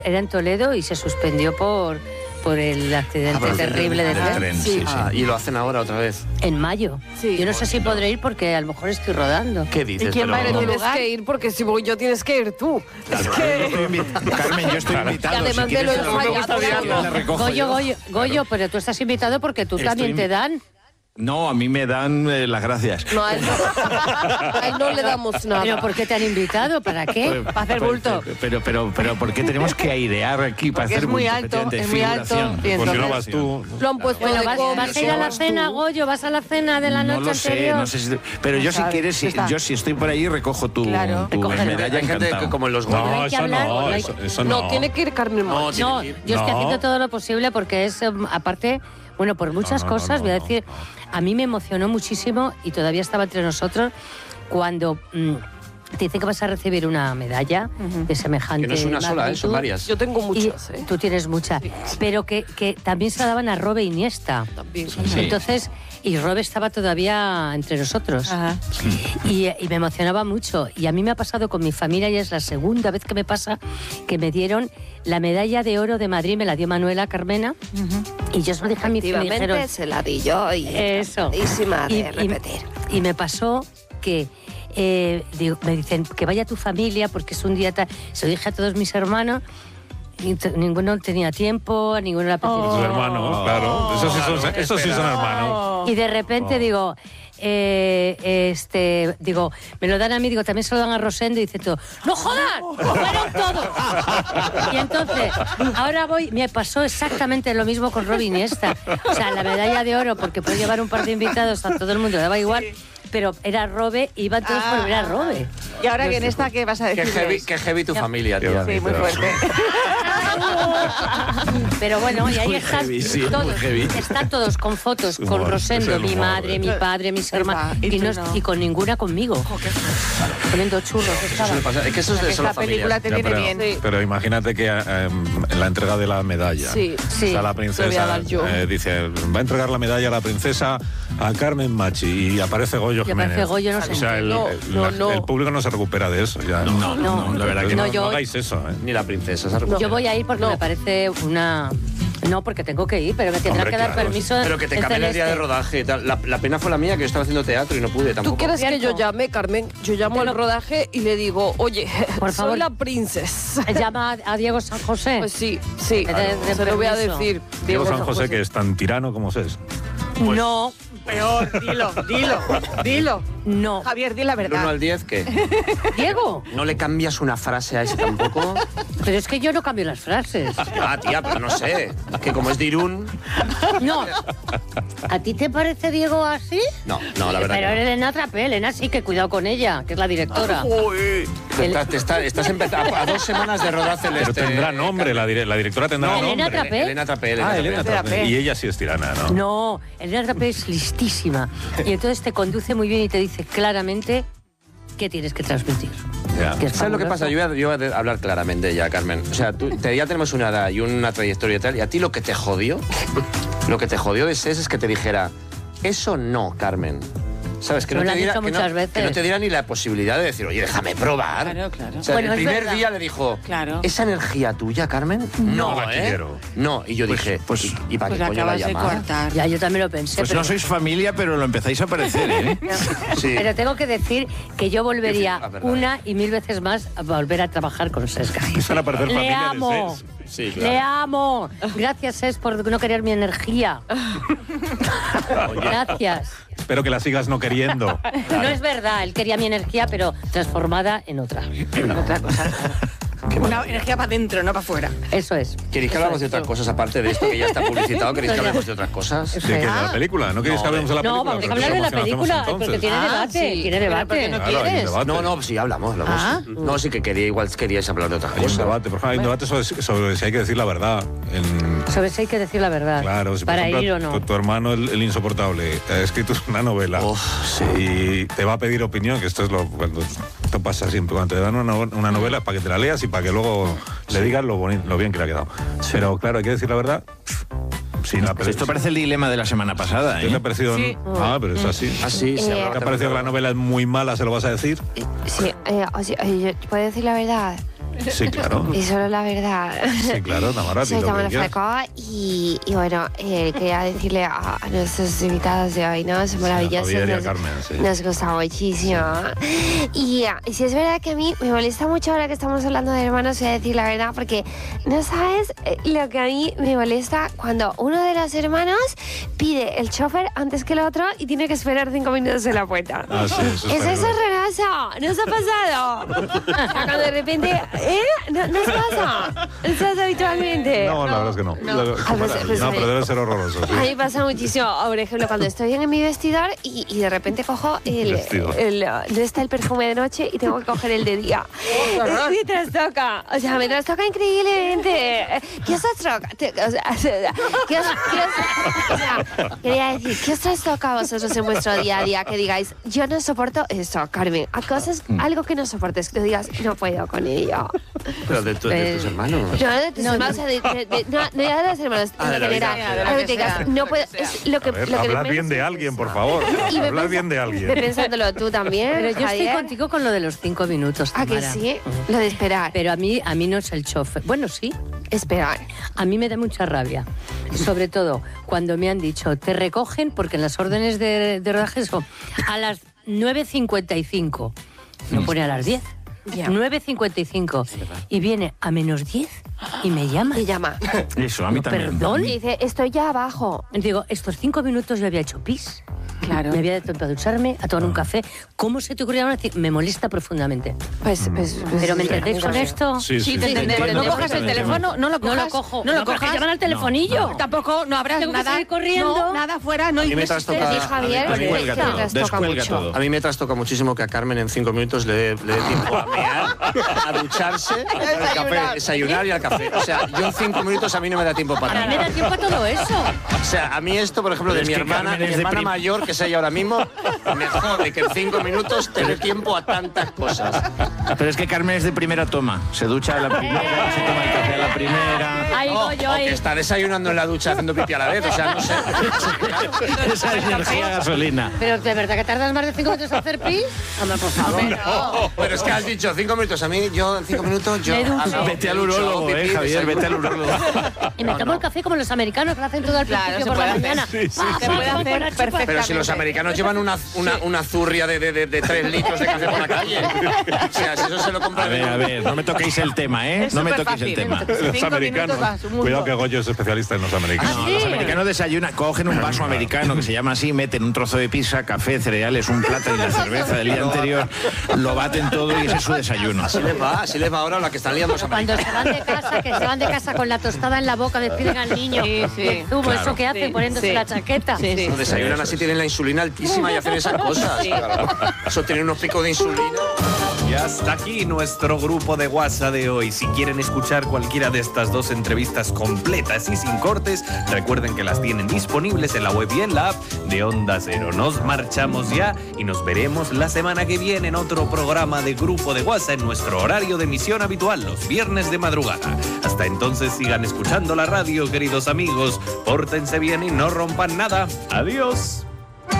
Era en Toledo y se suspendió por el accidente terrible de tren. Sí. Y lo hacen ahora otra vez. En mayo. Sí. Yo no sé si podré ir porque a lo mejor estoy rodando. ¿Qué dices? ¿Y quién Pero va a ir? no. Tienes que ir porque si voy yo tienes que ir tú. Claro, Es que... Carmen, yo estoy invitado. Y además si de lo quieres, ensayado. le recojo yo. Goyo, pero tú estás invitado porque tú también te dan. No, a mí me dan las gracias. No, a él no le damos nada. ¿Pero por qué te han invitado? ¿Para qué? Para hacer bulto. Pero ¿por qué tenemos que airear aquí para Porque hacer es muy bulto? alto, Efectivamente, es muy alto. figuración. Y Pues si no entonces vas tú. lo han puesto Bueno, de vas a ir a la cómics. cena, Goyo, vas a la cena de la No noche lo sé, anterior. no sé si... Pero yo si sabes, quieres, está. si estoy por ahí, recojo tu Claro. medalla Hay gente encantado. que como en los Pero No, hay que eso hablar, no, hay- eso no. No, tiene que ir Carmen No, Moch. No, tiene que ir. yo estoy No. haciendo todo lo posible porque es, aparte, bueno, por muchas cosas, voy a decir, a mí me emocionó muchísimo y todavía estaba entre nosotros cuando te dicen que vas a recibir una medalla de semejante Que no es una sola, magnitud. son varias. Yo tengo Y muchas, tú tienes muchas, pero que también se la daban a Robe Iniesta. También. Sí. Entonces, y Robe estaba todavía entre nosotros. Ajá. Y me emocionaba mucho. Y a mí me ha pasado con mi familia y es la segunda vez que me pasa que me dieron la medalla de oro de Madrid, me la dio Manuela Carmena. Y yo se lo dije a mi familia. Efectivamente, se la di yo y Eso. encantadísima de Y- repetir. Y me pasó que me dicen que vaya tu familia porque es un día tal. Se lo dije a todos mis hermanos. Y ninguno tenía tiempo, a ninguno le apetecía. Sus hermanos, claro. Esos sí son hermanos. Y de repente digo, me lo dan a mí, digo, también se lo dan a Rosendo y dice todo, ¡no jodas! ¡Fueron todos! Y entonces, ahora me pasó exactamente lo mismo con Robe Iniesta. O sea, la medalla de oro, porque puede llevar un par de invitados, a todo el mundo le daba igual, pero era Robe, iban todos por ver a Robe. Y ahora que en esta, ¿qué vas a decir? Qué heavy tu familia, tía. Sí, muy fuerte. Pero bueno, y ahí Muy están heavy, sí, todos, muy heavy. están todos con fotos, con Humor, Rosendo, es el mi humor, madre, mi padre, mis hermanos, y y, tú no. y con ninguna conmigo. Comiendo churros Eso estaban. suele pasar. Es que eso es de sola Esta película familia. te viene bien. Pero imagínate que en la entrega de la medalla, Sí, sí. está la Te voy a princesa, dar yo. dice, va a entregar la medalla a la princesa a Carmen Machi y aparece Goyo Y Jiménez. aparece Goyo, no sé O sea, qué. No. el público no se recupera de eso. Ya. No, la verdad que No, no, yo- no hagáis eso. Ni la princesa se recupera. Yo voy a ir porque me parece una... No, porque tengo que ir, pero me tendrá Hombre, que dar claro. permiso. Pero que te cambien el día de rodaje y tal. La pena fue la mía, que yo estaba haciendo teatro y no pude tampoco. ¿Tú quieres que yo Cierto. llame, Carmen? Yo llamo al rodaje y le digo, oye, Por favor. soy la princesa. Llama a Diego San José. Pues sí, De se lo voy a permiso. decir. Diego San José, que es tan tirano como es. No, Peor, dilo. no. Javier, di la Del 1 al verdad. 10, ¿qué? Diego, ¿No le cambias una frase a ese tampoco? pero es que yo no cambio las frases. Ah, tía, pero no sé. Que como es de Irún... No. ¿A ti te parece Diego así? No, la verdad Pero que no. Elena Trapé, Elena sí, que cuidado con ella, que es la directora. Estás empezando a 2 semanas de rodaje en Pero tendrá nombre, la directora tendrá Elena nombre. Trapé. Elena Trapé. Elena Trapé. Trapé. Y ella sí es tirana, ¿no? No, Elena Trapé es listísima. Y entonces te conduce muy bien y te dice claramente qué tienes que transmitir. Ya. Que es ¿Sabes lo que fabuloso. pasa? Yo voy a hablar claramente ya, Carmen. O sea, ya tenemos una edad y una trayectoria y tal, y a ti lo que te jodió de SES es que te dijera, eso no, Carmen. ¿Sabes? Que Me no, lo te han diera, dicho que, muchas no, veces. que no te diera ni la posibilidad de decir, oye, déjame probar. Claro. O sea, Bueno, el es primer verdad. día le dijo, Claro. ¿esa energía tuya, Carmen? No la quiero. No, y yo dije, ¿y para Pues qué la coño la acabas de llamaba? cortar. Ya, yo también lo pensé. Pues pero, no sois familia, pero lo empezáis a parecer, ¿eh? Sí. pero tengo que decir que yo volvería Sí, la verdad. una y 1000 veces más a volver a trabar con Sesca. Empiezan a perder Le familia de amo. SES. Sí, claro. Le amo. Gracias, Ses, por no querer mi energía. Gracias. Espero que la sigas no queriendo. No es verdad, él quería mi energía, pero transformada en otra. Otra cosa. Una energía para adentro, no para afuera. Eso es. ¿Queréis que Eso hablamos de es. otras cosas aparte de esto que ya está publicitado? ¿Queréis que hablemos de otras cosas? ¿De qué? ¿De la película? ¿No queréis que hablemos de la No, película? vamos a Pero hablar de la ¿cómo hacemos película, entonces? porque tiene debate. sí. Tiene Pero debate. ¿por qué no Claro, hay un quieres? debate. No, sí, hablamos. Ah. No, sí que igual queríais hablar de otras Hay un cosas. debate, por ejemplo, hay un debate sobre si hay que decir la verdad. Sobre si hay que decir la verdad. Claro, si por para ejemplo, ir o no. tu hermano, el insoportable, ha escrito una novela y te va a pedir opinión, que esto es cuando esto pasa siempre, cuando te dan una novela para que te la leas y para que luego le digas lo bien que le ha quedado. Pero claro, hay que decir la verdad. Sí, Esto parece el dilema de la semana pasada, ¿Qué te ha ¿eh? parecido? Sí. Pero es así. Así, se ¿Te ha parecido que la novela es muy mala, se lo vas a decir? Sí, ¿puedo decir la verdad? Sí, claro. Y solo la verdad. Sí, claro, Tamara, Soy di lo Tamara que quieras. Falcó y bueno, quería decirle a nuestros invitados de hoy, ¿no? Son maravillosos. Javier y a Carmen, sí. Nos gusta muchísimo. Y si es verdad que a mí me molesta mucho ahora que estamos hablando de hermanos, voy a decir la verdad, porque no sabes lo que a mí me molesta cuando uno de los hermanos pide el chofer antes que el otro y tiene que esperar 5 minutos en la puerta. Ah, sí, eso Es está eso bien. horroroso, ¿no os ha pasado? Cuando de repente, ¿no os pasa? ¿No os habitualmente? No, la verdad es que no. No, pero debe ser horroroso. Sí. A mí me pasa muchísimo, por ejemplo, cuando estoy en mi vestidor y de repente cojo Vestido. no está el perfume de noche y tengo que coger el de día. Me trastoca, o sea, me trastoca increíblemente. ¿Qué os trastoca? O sea, quería decir, ¿qué os trastoca a vosotros en vuestro día a día? Que digáis, yo no soporto eso, Carmen. A cosas, algo que no soportes, que digas, no puedo con ello. Pero de tus hermanos. No, de tus hermanos, no de los hermanos, Ah, en de la general. vida. de la Algo que que digas, sea, no de puedo, la que es lo que... A ver, lo que hablad menos- bien de alguien, por favor. Y ve Hablad pensa- bien de alguien. ve pensándolo tú también, Pero yo estoy Javier. contigo con lo de los 5 minutos, Ah, que Tamara. sí, lo de esperar. Pero a mí no es el chofer. Bueno, sí. Esperar. A mí me da mucha rabia. Sobre todo cuando me han dicho, te recogen, porque en las órdenes de rodaje son a las 9:55. No pone a las 10. Ya. 9:55. Y viene a menos 10 y me llama. Me llama. Eso, a mí también. Perdón. Y dice, estoy ya abajo. Digo, estos 5 minutos yo había hecho pis. Claro. Me había dado tiempo a ducharme, a tomar un café. ¿Cómo se te ocurrió decir? Me molesta profundamente. Pues ¿Pero me entendéis con esto? Sí, sí, te sí. entendemos. No cojas el Perfectamente. teléfono, no lo No cojas. lo cojo. No lo porque cojas. llaman al telefonillo. Tampoco, no habrás Tengo que nada. salir corriendo. No, nada fuera, no A mí me ingreses. trastoca- Sí, Javier, Descuelga que todo, trastoca descuelga mucho. todo. A mí me trastoca muchísimo que a Carmen en 5 minutos le dé tiempo a mear, a ducharse, a desayunar y al café. O sea, yo en 5 minutos a mí no me da tiempo para A mí me nada. da tiempo a todo eso. O sea, a mí esto, por ejemplo, Pero de es mi que hermana, Carmen mi es de hermana prim- mayor, que es ella ahora mismo, me jode que en 5 minutos te dé tiempo a tantas cosas. Pero es que Carmen es de primera toma. Se ducha a la primera, se toma el café a la primera. Ahí No, voy yo o ahí. que está desayunando en la ducha haciendo pipí a la vez, o sea, no sé. Esa es energía gasolina. Pero de verdad que tardas más de 5 minutos en hacer pis. Hombre, por favor. No, pero es que has dicho 5 minutos. A mí, yo en 5 minutos, yo... Me ducho. hago- Vete al me ducho, urólogo, hago pipí, Javier, desayuno. vete al urólogo. Y me tomo el café como los americanos que lo hacen todo al Claro, principio se por la puede hacer. mañana. Sí, sí, Pa, Se pa, puede pa, hacer para chupar. perfectamente. Pero si los americanos llevan una zurria de 3 litros de café por la calle. O sea, si eso se lo compran... A ver, no me toquéis el tema, ¿eh? Es No me superfácil, toquéis el tema. Los 5 americanos. minutos a su mundo. Cuidado que Goyo es especialista en los americanos. ¿Ah, Los sí? americanos desayunan, cogen un vaso americano que se llama así, meten un trozo de pizza, café, cereales, un plátano y la cerveza del día anterior, lo baten todo y ese es su desayuno. Así les va ahora la que están liando los Cuando americanos. se van de casa, que se van de casa con la tostada en la boca, despiden al niño. Sí, sí. El zumo, Claro. eso que hacen Sí, poniéndose sí. la chaqueta. Sí, sí. Cuando desayunan así, tienen la insulina altísima y hacen esas cosas. Eso tiene unos picos de insulina. Y hasta aquí nuestro grupo de WhatsApp de hoy. Si quieren escuchar cualquiera de estas 2 entrevistas completas y sin cortes, recuerden que las tienen disponibles en la web y en la app de Onda Cero. Nos marchamos ya y nos veremos la semana que viene en otro programa de grupo de WhatsApp en nuestro horario de emisión habitual, los viernes de madrugada. Hasta entonces sigan escuchando la radio, queridos amigos. Pórtense bien y no rompan nada. Adiós.